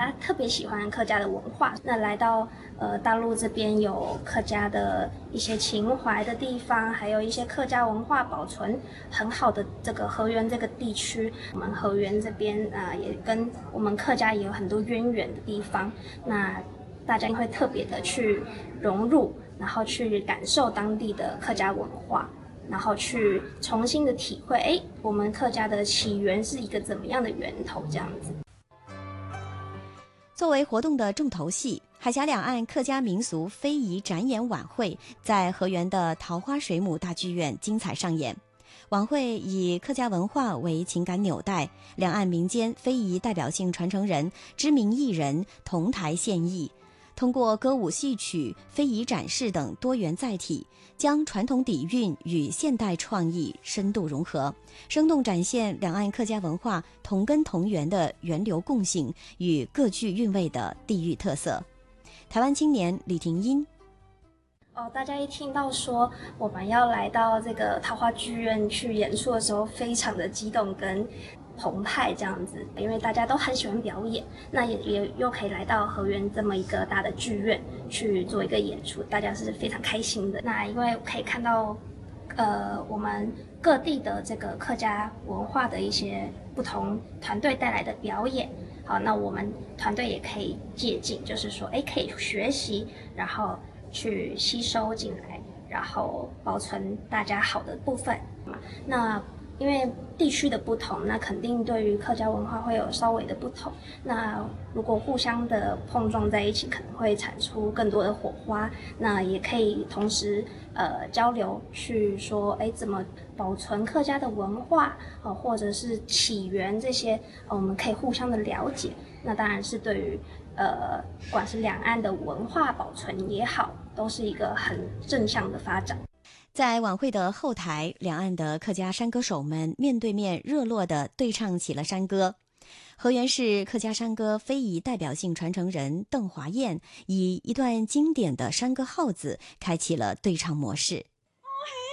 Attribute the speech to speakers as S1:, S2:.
S1: 他特别喜欢客家的文化，那来到大陆这边有客家的一些情怀的地方，还有一些客家文化保存很好的这个河源这个地区，我们河源这边也跟我们客家也有很多渊源的地方，那大家会特别的去融入，然后去感受当地的客家文化，然后去重新的体会，我们客家的起源是一个怎么样的源头这样子。
S2: 作为活动的重头戏，海峡两岸客家民俗非遗展演晚会在河源的桃花水母大剧院精彩上演。晚会以客家文化为情感纽带，两岸民间非遗代表性传承人、知名艺人同台献艺，通过歌舞戏曲、非遗展示等多元载体，将传统底蕴与现代创意深度融合，生动展现两岸客家文化同根同源的源流共性与各具韵味的地域特色。台湾青年李婷英。
S1: 大家一听到说我们要来到这个桃花剧院去演出的时候，非常的激动跟澎湃这样子，因为大家都很喜欢表演，那也又可以来到河源这么一个大的剧院去做一个演出，大家是非常开心的。那因为可以看到我们各地的这个客家文化的一些不同团队带来的表演，好，那我们团队也可以借鉴，就是说可以学习，然后去吸收进来，然后保存大家好的部分。那因为地区的不同，那肯定对于客家文化会有稍微的不同。那如果互相的碰撞在一起，可能会产出更多的火花。那也可以同时交流，去说怎么保存客家的文化，或者是起源这些，我们可以互相的了解。那当然是对于不管是两岸的文化保存也好，都是一个很正向的发展。
S2: 在晚会的后台，两岸的客家山歌手们面对面热络地对唱起了山歌。河源市客家山歌非遗代表性传承人邓华燕以一段经典的山歌号子开启了对唱模式。